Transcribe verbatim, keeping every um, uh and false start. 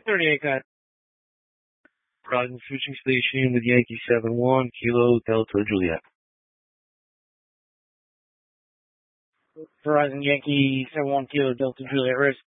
thirty-eight guy. Verizon switching station with Yankee seven one, Kilo Delta Juliet. Verizon Yankee seven one Kilo Delta Juliet Risk.